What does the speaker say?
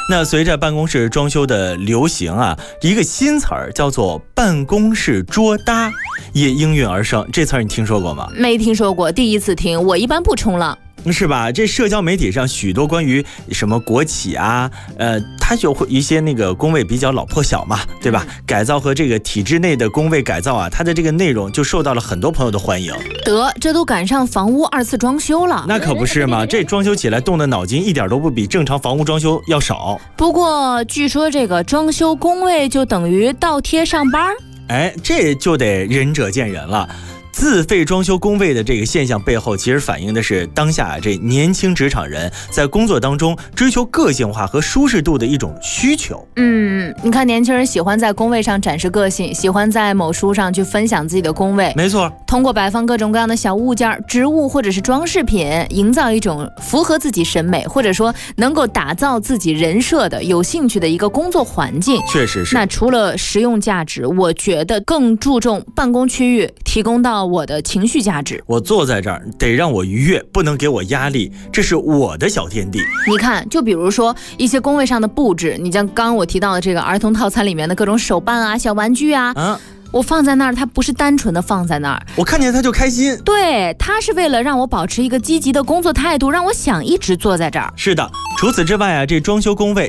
那随着办公室装修的流行啊，一个新词儿叫做办公室桌搭也应运而生。这词儿你听说过吗？ 没听说过，第一次听。我一般不冲浪。 是吧？这社交媒体上许多关于什么国企啊，它就会一些那个工位比较老破小嘛，对吧？改造和这个体制内的工位改造啊，它的这个内容就受到了很多朋友的欢迎。 这都赶上房屋2次装修了。 那可不是嘛，这装修起来动的脑筋一点都不比正常房屋装修要少。 不过据说这个装修工位就等于倒贴上班， 这就得仁者见仁了。自费装修工位的这个现象背后，其实反映的是当下这年轻职场人在工作当中追求个性化和舒适度的一种需求。 你看年轻人喜欢在工位上展示个性，喜欢在某书上去分享自己的工位。 没错， 通过摆放各种各样的小物件、植物或者是装饰品，营造一种符合自己审美，或者说能够打造自己人设的有兴趣的一个工作环境。 确实是。 那除了实用价值，我觉得更注重办公区域提供到我的情绪价值。 我坐在这儿得让我愉悦，不能给我压力，这是我的小天地。 你看，就比如说一些工位上的布置，你像刚刚我提到的这个儿童套餐里面的各种手办啊、小玩具啊，我放在那儿，它不是单纯的放在那儿， 我看见它就开心。 对，它是为了让我保持一个积极的工作态度，让我想一直坐在这儿。 是的，除此之外啊，这装修工位